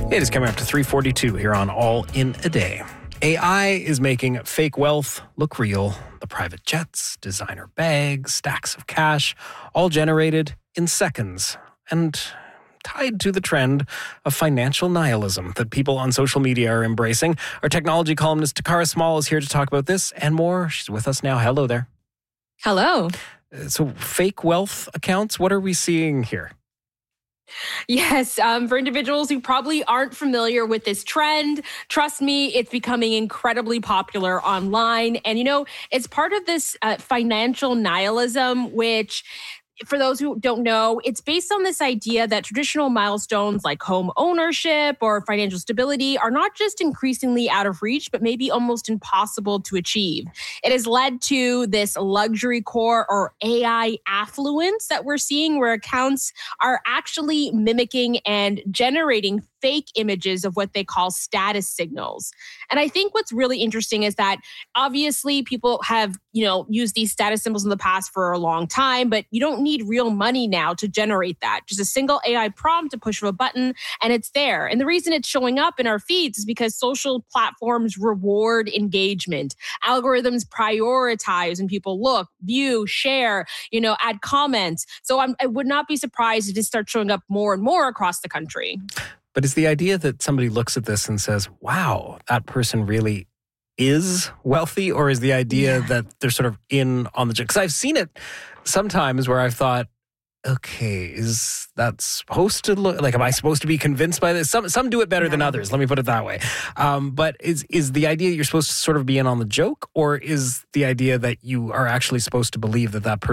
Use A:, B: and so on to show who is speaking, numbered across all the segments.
A: It is coming up to 3:42 here on All in a Day. AI is making fake wealth look real. The private jets, designer bags, stacks of cash, all generated in seconds and tied to the trend of financial nihilism that people on social media are embracing. Our technology columnist Takara Small is here to talk about this and more. She's with us now. Hello there.
B: Hello.
A: So fake wealth accounts, what are we seeing here?
B: Yes, for individuals who probably aren't familiar with this trend, trust me, it's becoming incredibly popular online. And, it's part of this financial nihilism, which, for those who don't know, it's based on this idea that traditional milestones like home ownership or financial stability are not just increasingly out of reach, but maybe almost impossible to achieve. It has led to this luxury core or AI affluence that we're seeing, where accounts are actually mimicking and generating fake images of what they call status signals. And I think what's really interesting is that obviously people have, used these status symbols in the past for a long time, but you don't need real money now to generate that. Just a single AI prompt, a push of a button, and it's there. And the reason it's showing up in our feeds is because social platforms reward engagement. Algorithms prioritize when people look, view, share, add comments. So I would not be surprised if it starts showing up more and more across the country.
A: But is the idea that somebody looks at this and says, wow, that person really is wealthy? Or is the idea that they're sort of in on the joke? Because I've seen it sometimes where I've thought, okay, is that supposed to look like, am I supposed to be convinced by this? Some do it better than others. Let me put it that way. But is the idea that you're supposed to sort of be in on the joke? Or is the idea that you are actually supposed to believe that that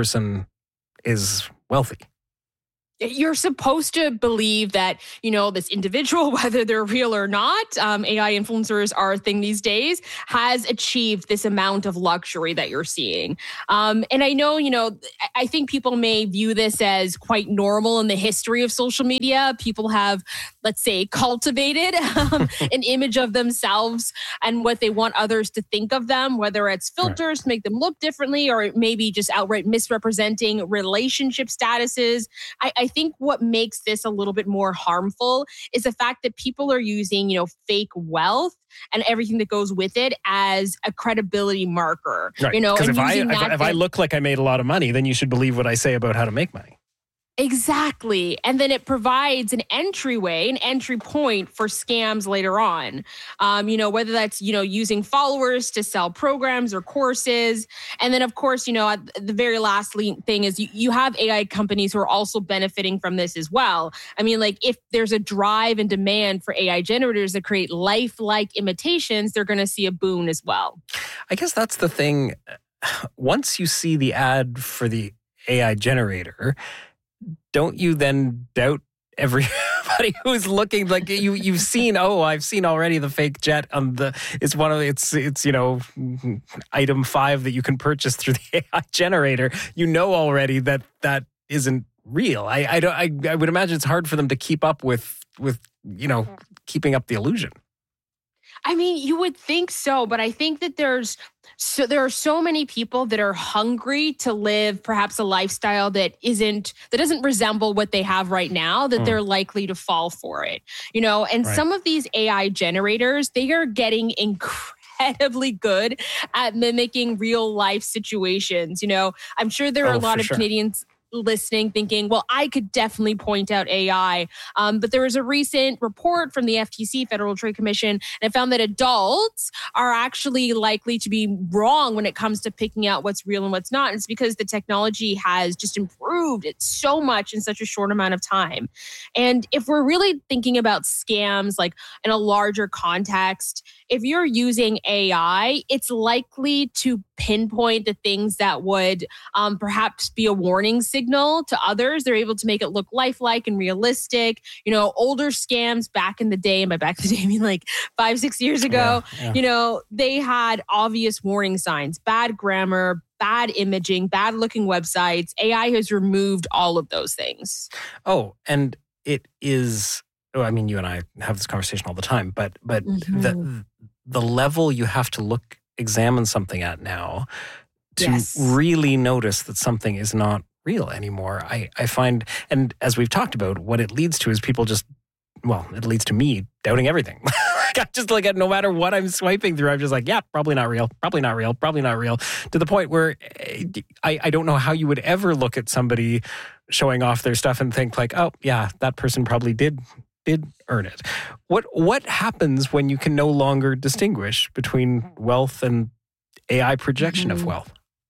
A: person is wealthy?
B: You're supposed to believe that, this individual, whether they're real or not, AI influencers are a thing these days, has achieved this amount of luxury that you're seeing. And I know, I think people may view this as quite normal in the history of social media. People have, let's say, cultivated an image of themselves and what they want others to think of them, whether it's filters to make them look differently or maybe just outright misrepresenting relationship statuses. I think what makes this a little bit more harmful is the fact that people are using, fake wealth and everything that goes with it as a credibility marker.
A: Right. Because if I look like I made a lot of money, then you should believe what I say about how to make money.
B: Exactly. And then it provides an entry point for scams later on. Whether that's, using followers to sell programs or courses. And then, of course, the very last thing is you have AI companies who are also benefiting from this as well. I mean, like if there's a drive and demand for AI generators that create lifelike imitations, they're going to see a boon as well.
A: I guess that's the thing. Once you see the ad for the AI generator, don't you then doubt everybody who's looking? Like you've seen, I've seen already the fake jet on it's item 5 that you can purchase through the AI generator. You know already that isn't real. I would imagine it's hard for them to keep up with keeping up the illusion.
B: I mean, you would think so, but I think that there are so many people that are hungry to live perhaps a lifestyle that doesn't resemble what they have right now, that they're likely to fall for it. And some of these AI generators, they are getting incredibly good at mimicking real life situations. I'm sure there are a lot of Canadians listening thinking, well, I could definitely point out AI. But there was a recent report from the FTC, Federal Trade Commission, and it found that adults are actually likely to be wrong when it comes to picking out what's real and what's not. And it's because the technology has just improved it so much in such a short amount of time. And if we're really thinking about scams, like in a larger context, if you're using AI, it's likely to pinpoint the things that would perhaps be a warning signal to others. They're able to make it look lifelike and realistic. Older scams back in the day, and by back in the day, I mean like 5-6 years ago, they had obvious warning signs, bad grammar, bad imaging, bad looking websites. AI has removed all of those things.
A: Oh, and it is, I mean, you and I have this conversation all the time, but the level you have to examine something at now to really notice that something is not real anymore. I find, and as we've talked about, what it leads to is people just it leads to me doubting everything. I just like, no matter what I'm swiping through, I'm just like, yeah, probably not real, probably not real, probably not real, to the point where I don't know how you would ever look at somebody showing off their stuff and think like, oh yeah, that person probably did earn it. What happens when you can no longer distinguish between wealth and AI projection of wealth?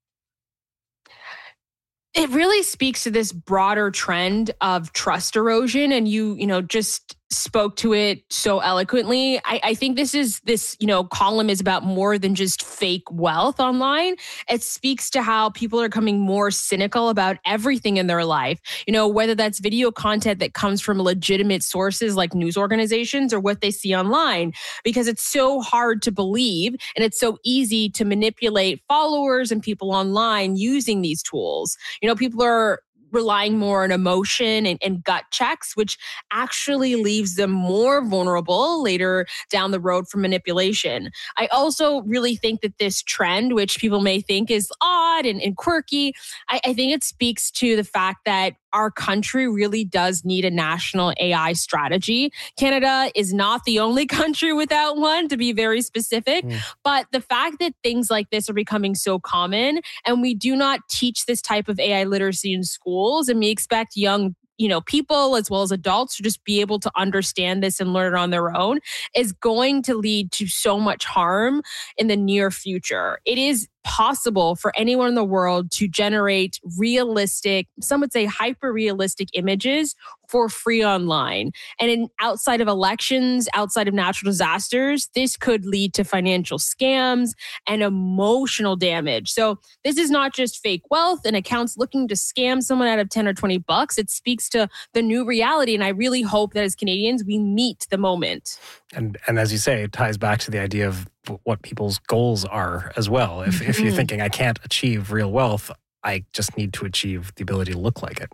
B: It really speaks to this broader trend of trust erosion, and you just spoke to it so eloquently. I think this column is about more than just fake wealth online. It speaks to how people are becoming more cynical about everything in their life, whether that's video content that comes from legitimate sources like news organizations or what they see online, because it's so hard to believe and it's so easy to manipulate followers and people online using these tools. People are relying more on emotion and gut checks, which actually leaves them more vulnerable later down the road for manipulation. I also really think that this trend, which people may think is odd and quirky, I think it speaks to the fact that our country really does need a national AI strategy. Canada is not the only country without one, to be very specific. But the fact that things like this are becoming so common and we do not teach this type of AI literacy in schools, and we expect young people as well as adults to just be able to understand this and learn it on their own, is going to lead to so much harm in the near future. It is possible for anyone in the world to generate realistic, some would say hyper-realistic images for free online. And outside of elections, outside of natural disasters, this could lead to financial scams and emotional damage. So this is not just fake wealth and accounts looking to scam someone out of 10 or 20 bucks. It speaks to the new reality. And I really hope that as Canadians, we meet the moment.
A: And as you say, it ties back to the idea of what people's goals are as well. If you're thinking, I can't achieve real wealth, I just need to achieve the ability to look like it.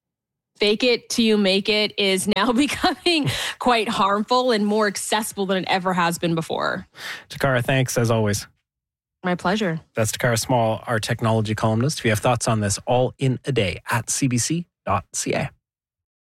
B: Fake it till you make it is now becoming quite harmful and more accessible than it ever has been before.
A: Takara, thanks as always.
B: My pleasure.
A: That's Takara Small, our technology columnist. If you have thoughts on this, all in a day at cbc.ca.